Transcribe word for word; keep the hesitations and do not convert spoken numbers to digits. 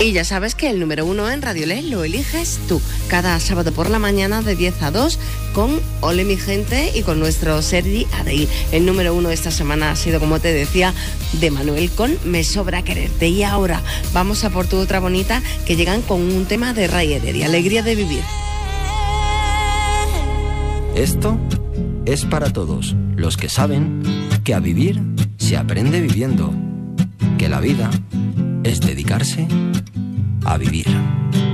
Y ya sabes que el número uno en Radio Le lo eliges tú, cada sábado por la mañana de diez a dos con Ole mi gente y con nuestro Sergi Adey. El número uno esta semana ha sido, como te decía, de Manuel con Me sobra quererte. Y ahora vamos a por tu otra bonita, que llegan con un tema de Ray Heredia, Alegría de vivir. Esto es para todos los que saben que a vivir se aprende viviendo, que la vida es dedicarse a vivir.